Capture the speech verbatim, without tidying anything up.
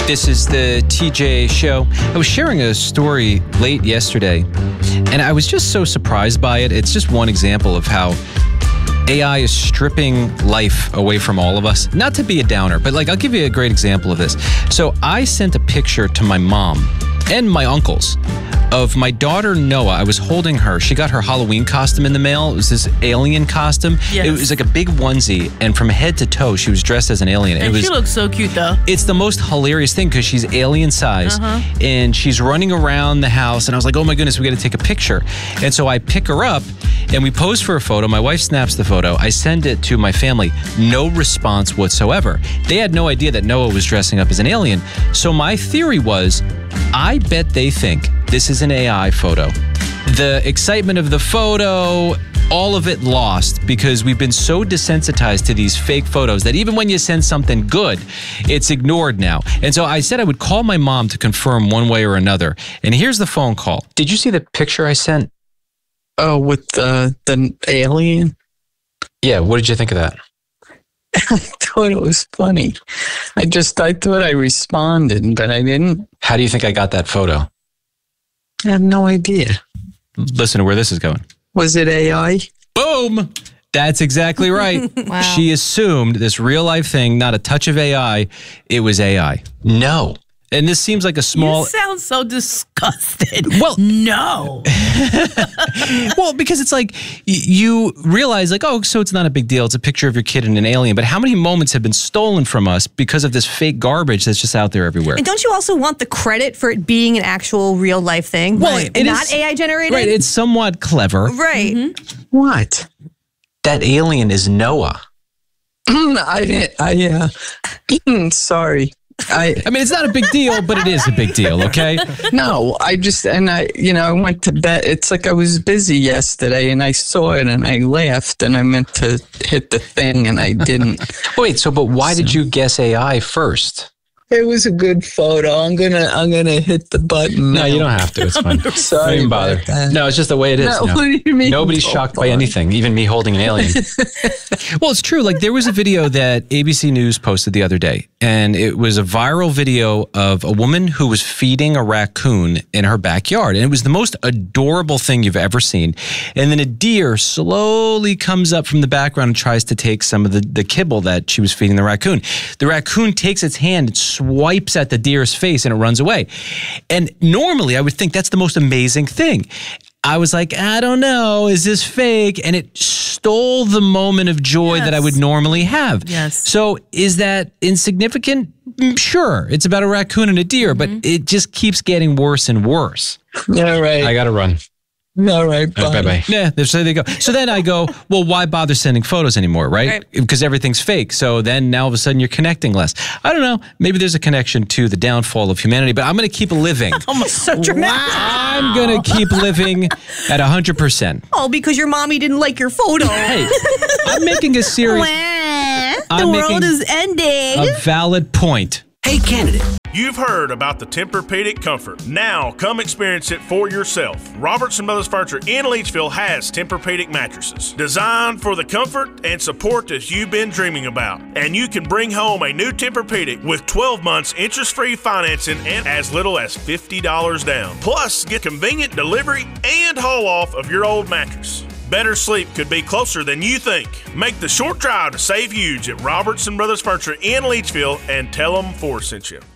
This is the T J Show. I was sharing a story late yesterday, and I was just so surprised by it. It's just one example of how A I is stripping life away from all of us. Not to be a downer, but like I'll give you a great example of this. So I sent a picture to my mom and my uncles of my daughter Noah. I was holding her. She got her Halloween costume in the mail. It was this alien costume. Yes. It was like a big onesie, and from head to toe, she was dressed as an alien. And it was, she looks so cute, though. It's the most hilarious thing because she's alien size, Uh-huh. and she's running around the house, and I was like, oh my goodness, we got to take a picture. And so I pick her up, and we pose for a photo. My wife snaps the photo. I send it to my family. No response whatsoever. They had no idea that Noah was dressing up as an alien. So my theory was, I bet they think this is an A I photo. The excitement of the photo, all of it lost because we've been so desensitized to these fake photos that even when you send something good, it's ignored now. And so I said I would call my mom to confirm one way or another. And here's the phone call. Did you see the picture I sent? Oh, with uh, the alien? Yeah, what did you think of that? I thought it was funny. I just, I thought I responded, but I didn't. How do you think I got that photo? I have no idea. Listen to where this is going. Was it A I? Boom! That's exactly right. Wow. She assumed this real life thing, not a touch of A I, it was A I. No. And this seems like a small... You sound so disgusted. Well- no. Well, because it's like y- you realize like, oh, so it's not a big deal. It's a picture of your kid and an alien. But how many moments have been stolen from us because of this fake garbage that's just out there everywhere? And don't you also want the credit for it being an actual real life thing? Well, Right. it Not is- A I generated? Right, it's somewhat clever. Right. What? That alien is Noah. I didn't, I, uh, sorry. I, I mean, it's not a big deal, but it is a big deal, okay? no, I just, and I, you know, I went to bed. It's like I was busy yesterday and I saw it and I laughed and I meant to hit the thing and I didn't. Wait, so, but why did you guess A I first? It was a good photo. I'm gonna, I'm gonna hit the button. No, now. you don't have to. It's fine. Sorry Don't even bother. about that. No, it's just the way it is. No, now. what do you mean? Nobody's Don't shocked by bother. anything, even me holding an alien. Well, it's true. Like there was a video that A B C News posted the other day, and it was a viral video of a woman who was feeding a raccoon in her backyard. And it was the most adorable thing you've ever seen. And then a deer slowly comes up from the background and tries to take some of the, the kibble that she was feeding the raccoon. The raccoon takes its hand and swipes at the deer's face and it runs away. And normally I would think that's the most amazing thing. I was like, I don't know, is this fake? And it stole the moment of joy Yes. that I would normally have. Yes. So is that insignificant? Mm, Sure. It's about a raccoon and a deer, but it just keeps getting worse and worse. All right. I got to run. All right. Bye. Bye-bye. Yeah, so there you go. So then I go, well, why bother sending photos anymore, right? Right. Because everything's fake. So then now all of a sudden you're connecting less. I don't know. Maybe there's a connection to the downfall of humanity, but I'm going to keep living. So dramatic. I'm going to keep living at one hundred percent. Oh, because your mommy didn't like your photo. Hey, I'm making a serious, Wah, the I'm world making is ending. a valid point. Hey, candidate. You've heard about the Tempur-Pedic Comfort. Now, come experience it for yourself. Robertson Brothers Furniture in Leachville has Tempur-Pedic mattresses designed for the comfort and support that you've been dreaming about. And you can bring home a new Tempur-Pedic with twelve months interest-free financing and as little as fifty dollars down. Plus, get convenient delivery and haul off of your old mattress. Better sleep could be closer than you think. Make the short drive to save huge at Robertson Brothers Furniture in Leachville and tell them Forrest sent you.